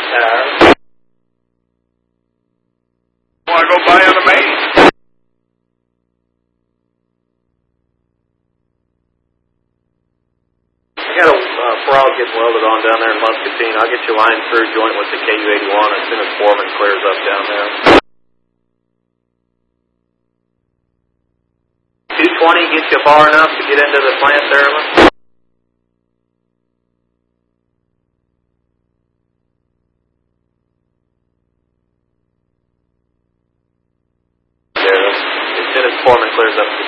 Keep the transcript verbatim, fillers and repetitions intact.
Uh, Want to go by on the main? I got a uh, frog getting welded on down there in Muscatine. I'll get you line through joint with the K U eighty-one as soon as Foreman clears up down there. two twenty gets you far enough to get into the plant there, Erlen? There, as soon as Foreman clears up the